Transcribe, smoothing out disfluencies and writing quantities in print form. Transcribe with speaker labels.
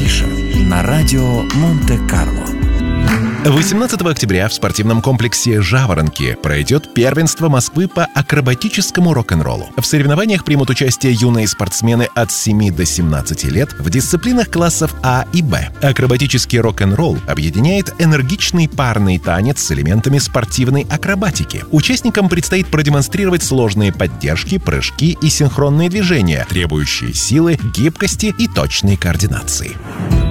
Speaker 1: афиша на радио Монте-Карло.
Speaker 2: 18 октября в спортивном комплексе «Жаворонки» пройдет первенство Москвы по акробатическому рок-н-роллу. В соревнованиях примут участие юные спортсмены от 7 до 17 лет в дисциплинах классов А и Б. Акробатический рок-н-ролл объединяет энергичный парный танец с элементами спортивной акробатики. Участникам предстоит продемонстрировать сложные поддержки, прыжки и синхронные движения, требующие силы, гибкости и точной координации.